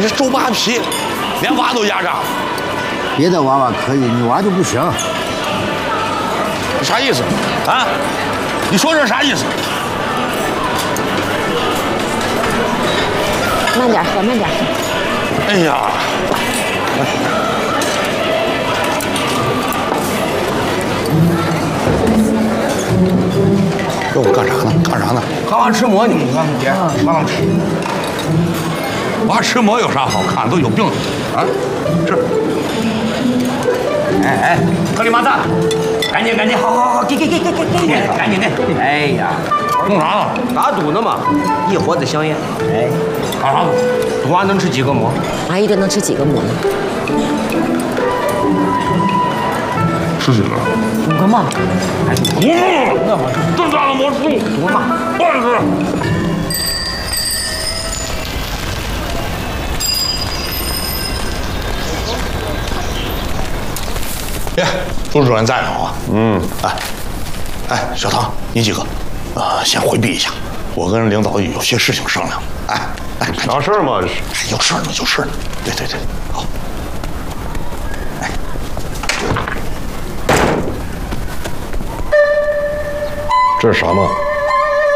这周扒皮，连娃都压榨了。 别的娃娃可以，女娃就不行。 啥意思啊？你说这啥意思？ 慢点喝，慢点喝。 哎呀！这我干啥呢？干啥呢？ 看娃吃馍呢，你看姐，妈妈吃。 娃吃馍有啥好看？都有病啊！吃。 哎，克里马萨，赶紧，好，给，赶紧的。哎呀， 弄啥呢？ 打赌呢嘛，一盒子香烟。哎， 干啥呢？ 赌娃能吃几个馍？ 阿姨这能吃几个馍呢？ 吃几个 5个嘛。 哎， 那我这么大的馍吃赌嘛， 不爱吃。耶，朱主任在呢啊。哎，小唐，你几个，先回避一下，我跟领导有些事情商量。哎， 啥事儿嘛？这是。 哎，有事呢，有事呢。对，好。哎， 这是啥嘛？